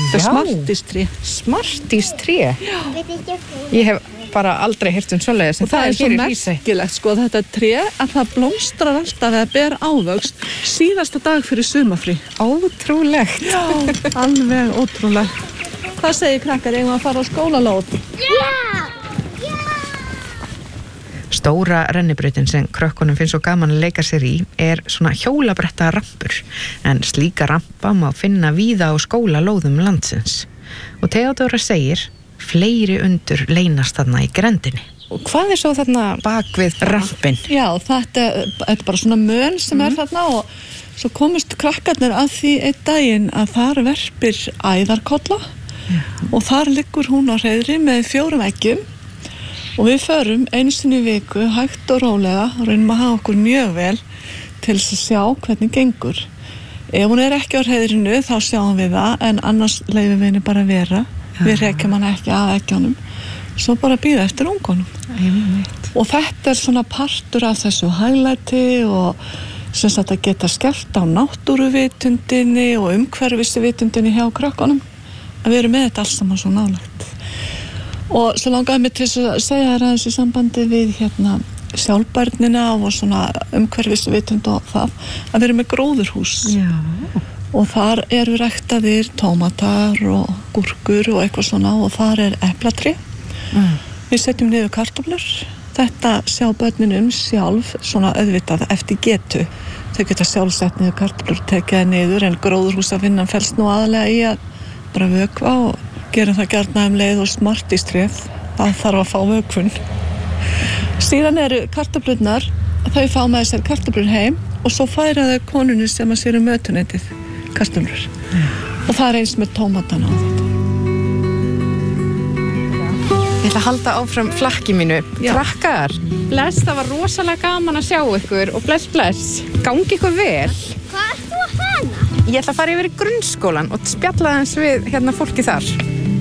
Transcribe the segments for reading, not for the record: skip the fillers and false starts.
Þetta smartís-tré. Smartís-tré? Já. Ég hef bara aldrei heyrt svoleiðis. Og það er svo merkilegt, sko, þetta tré að það blómstrar alltaf eða ber ávöxt síðasta dag fyrir sumarfrí. Ótrúlegt. Já, alveg ótrúlegt. Hvað segir krakkar, eigum að fara á skólalóð? Já! Stóra rennibrautin sem krökkunum finnst svo gaman að leika sér í er svona hjólabretta rampur, en slíka rampa má finna víða á skólalóðum landsins. Og Theodóra segir, fleiri undur leynast þarna í grendinni. Og hvað er svo þarna bak við rampin? Já, þetta er bara svona mön sem er þarna og svo komist krakkarnir að því einn daginn að þar verpir æðarkolla og þar liggur hún á hreiðri með 4 eggjum. Og við förum einu sinni í viku, hægt og rólega, og reynum að hafa okkur mjög vel til þess að sjá hvernig gengur. Ef hún er ekki á hreiðrinu, þá sjáum við það, en annars leyfum við henni bara að vera. Við rekjum hann ekki að eggjónum. Svo bara bíða eftir ungunum. Og þetta er svona partur af þessu hæglæti og sem sagt að geta skellt á náttúruvitundinni og umhverfisvitundinni hjá krökkunum. Að við erum með þetta alls saman svo nálægt. Og svo langaði mig til að segja þér aðeins í sambandi við sjálfbærnina og svona umhverfisvitund og það að við erum með gróðurhús. Já. Og þar eru ræktaðir tómatar og gúrkur og eitthvað svona og þar er eplatré. Við setjum niður kartöflur. Þetta sjá börnin sjálf svona auðvitað eftir getu. Þau geta sjálf sett niður kartöflur, tekið það niður en gróðurhúsavinnan felst nú aðalega í að bara vökva og gerum það gjarna leið og smartís-tréð. Það þarf að fá vökvun. Síðan eru kartöflurnar, þau fá með sér kartöflur heim og svo færa þau konunni sem að sér mötuneytið kartöflur. Og það er eins með tómatana á þetta. Ég ætla að halda áfram flakki mínu. Krakkar, bless, það var rosalega gaman að sjá ykkur og bless. Gangi ykkur vel. Hvað ert þú að fara? Ég ætla að fara yfir í grunnskólan og spjalla aðeins við fólki þar.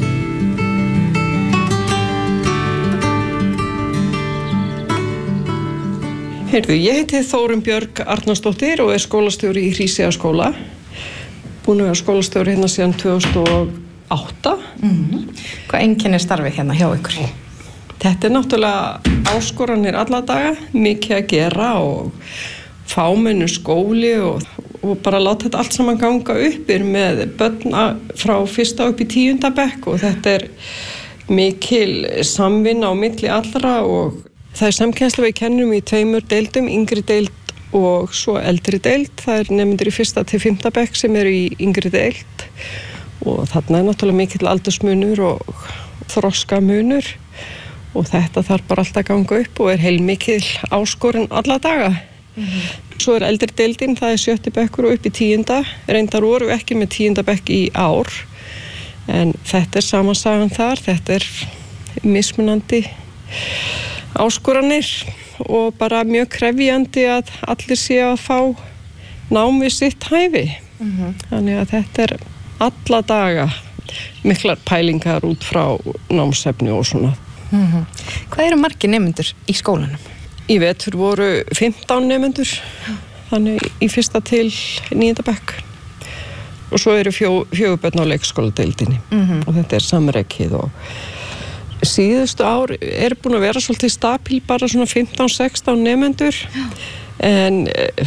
Heyrðu, ég heiti Þórunn Björg Arnarsdóttir og er skólastjóri í Hríseyjarskóla. Búin að vera skólastjóri hérna síðan 2008. Hvað einkennir starfið hérna hjá ykkur? Þetta er náttúrulega áskoranir alla daga, mikið að gera og fámennu skóli og bara láta þetta allt saman ganga upp með börn frá 1. upp í 10. bekk og þetta er mikil samvinna á milli allra og það er samkennsla við kennum í 2 deildum, yngri deild og svo eldri deild. Það er nemendur í 1. til 5. bekk sem eru í yngri deild og þarna er náttúrulega mikill aldursmunur og þroskamunur og þetta þarf bara alltaf að ganga upp og er heilmikil áskorun alla daga. Svo er eldri deildin, það er 7. bekkur og upp í 10. Reyndar voru ekki með 10. bekk í ár en þetta er samansagan þar, þetta er mismunandi áskoranir og bara mjög krefjandi að allir sé að fá nám við sitt hæfi. Þannig að þetta er alla daga miklar pælingar út frá námsefni og svona. Hvað eru margir nemendur í skólanum? Í vetur voru 15 nemendur, þannig í 1. til 9. bekk. Og svo eru 4 börn á leikskóladeildinni og þetta er samrekið og síðustu ár er búin að vera svolítið stabil, bara svona 15-16 nemendur en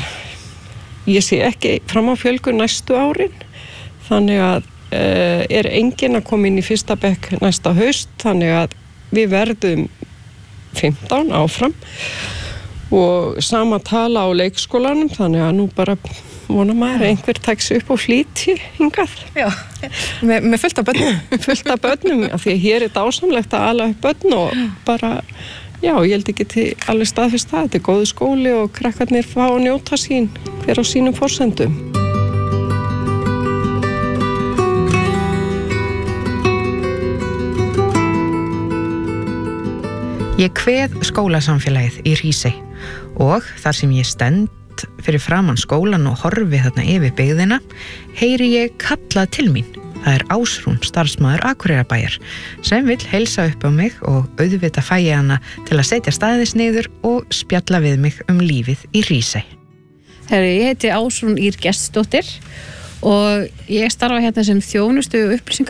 ég sé ekki fram á fjölgun næstu árin þannig að er enginn að koma inn í 1. bekk næsta haust þannig að við verðum 15 áfram og sama tala á leikskólanum þannig að nú bara vona maður að einhver tæks upp og flýti hingað. Já, með fullt af börnum. Fullt af börnum, af því að hér er dásamlegt að ala upp börn og bara, já, ég held ekki til alveg staðfist það. Þetta er góður skóli og krakkarnir fá að njóta sín hver á sínum forsendum. Ég kveð skólasamfélagið í Hrísey og þar sem ég stend fyrir framan skólan og horfi þarna yfir byggðina, heyri ég kallað til mín. Það er Ásrún, starfsmaður Akureyrarbæjar, sem vill heilsa upp á mig og auðvitað fæ ég hana til að setja staðis niður og spjalla við mig lífið í Hrísey. Ég heiti Ásrún Ýr Gestsdóttir og ég starfa hérna sem þjónustu upplýsingar